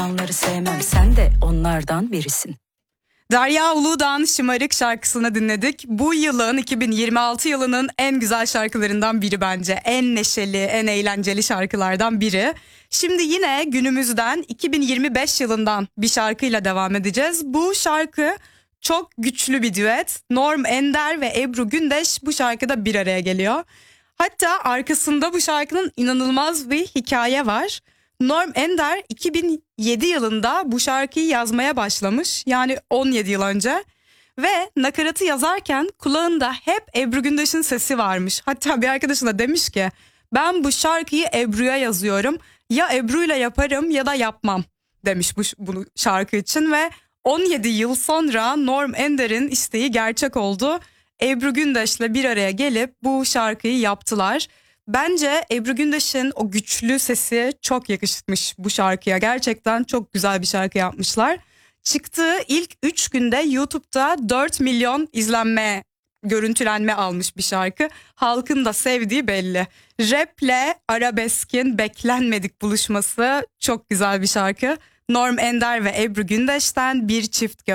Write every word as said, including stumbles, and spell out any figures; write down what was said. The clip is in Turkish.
Onları sevmem, sen de onlardan birisin. Derya Uludağ'ın Şımarık şarkısını dinledik. Bu yılın iki bin yirmi altı yılının en güzel şarkılarından biri bence. En neşeli, en eğlenceli şarkılardan biri. Şimdi yine günümüzden iki bin yirmi beş yılından bir şarkıyla devam edeceğiz. Bu şarkı çok güçlü bir düet. Norm Ender ve Ebru Gündeş bu şarkıda bir araya geliyor. Hatta arkasında bu şarkının inanılmaz bir hikaye var. Norm Ender iki bin yedi yılında bu şarkıyı yazmaya başlamış. Yani on yedi yıl önce. Ve nakaratı yazarken kulağında hep Ebru Gündeş'in sesi varmış. Hatta bir arkadaşına demiş ki ben bu şarkıyı Ebru'ya yazıyorum. Ya Ebru'yla yaparım ya da yapmam demiş bu bunu şarkı için. Ve on yedi yıl sonra Norm Ender'in isteği gerçek oldu. Ebru Gündeş'le bir araya gelip bu şarkıyı yaptılar. Bence Ebru Gündeş'in o güçlü sesi çok yakışmış bu şarkıya. Gerçekten çok güzel bir şarkı yapmışlar. Çıktığı ilk üç günde YouTube'da dört milyon izlenme, görüntülenme almış bir şarkı. Halkın da sevdiği belli. Rap'le arabeskin beklenmedik buluşması çok güzel bir şarkı. Norm Ender ve Ebru Gündeş'ten bir çift